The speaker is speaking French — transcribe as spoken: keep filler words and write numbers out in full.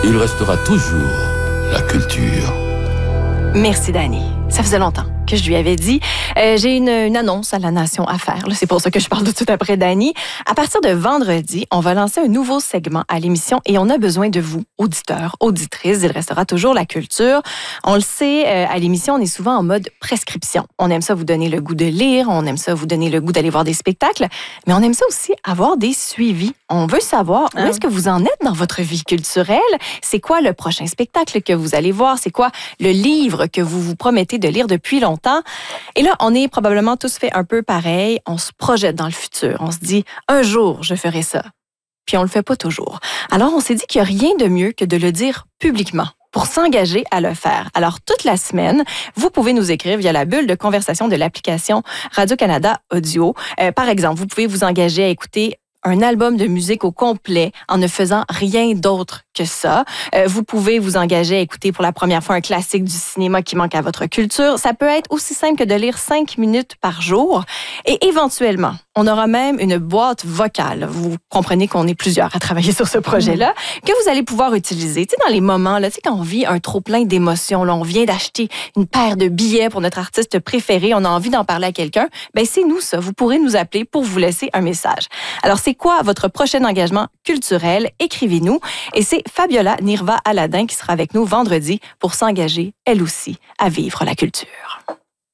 il restera toujours la culture. Merci, Dani. Ça faisait longtemps que je lui avais dit. Euh, j'ai une, une annonce à la nation à faire. C'est pour ça que je parle tout de suite après Dani. À partir de vendredi, on va lancer un nouveau segment à l'émission et on a besoin de vous, auditeurs, auditrices. Il restera toujours la culture. On le sait, euh, à l'émission, on est souvent en mode prescription. On aime ça vous donner le goût de lire, on aime ça vous donner le goût d'aller voir des spectacles, mais on aime ça aussi avoir des suivis. On veut savoir où est-ce que vous en êtes dans votre vie culturelle. C'est quoi le prochain spectacle que vous allez voir? C'est quoi le livre que vous vous promettez de lire depuis longtemps? Et là, on est probablement tous fait un peu pareil. On se projette dans le futur. On se dit, un jour, je ferai ça. Puis on le fait pas toujours. Alors, on s'est dit qu'il n'y a rien de mieux que de le dire publiquement pour s'engager à le faire. Alors, toute la semaine, vous pouvez nous écrire via la bulle de conversation de l'application Radio-Canada Audio. Euh, par exemple, vous pouvez vous engager à écouter un album de musique au complet en ne faisant rien d'autre que ça. Euh, vous pouvez vous engager à écouter pour la première fois un classique du cinéma qui manque à votre culture. Ça peut être aussi simple que de lire cinq minutes par jour. Et éventuellement, on aura même une boîte vocale. Vous comprenez qu'on est plusieurs à travailler sur ce projet-là, que vous allez pouvoir utiliser. Tu sais, dans les moments, là, tu sais, quand on vit un trop-plein d'émotions, là, on vient d'acheter une paire de billets pour notre artiste préféré, on a envie d'en parler à quelqu'un, ben c'est nous ça. Vous pourrez nous appeler pour vous laisser un message. Alors, c'est quoi votre prochain engagement culturel? Écrivez-nous. Et c'est Fabiola Nirva Aladin qui sera avec nous vendredi pour s'engager, elle aussi, à vivre la culture.